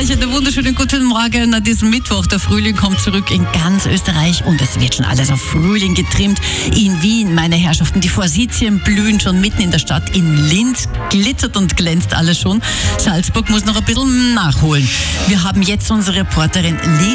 euch einen wunderschönen guten Morgen an diesem Mittwoch. Der Frühling kommt zurück in ganz Österreich und es wird schon alles auf Frühling getrimmt. In Wien, meine Herrschaften, die Forsythien blühen schon mitten in der Stadt. In Linz glitzert und glänzt alles schon. Salzburg muss noch ein bisschen nachholen. Wir haben jetzt unsere Reporterin Lisa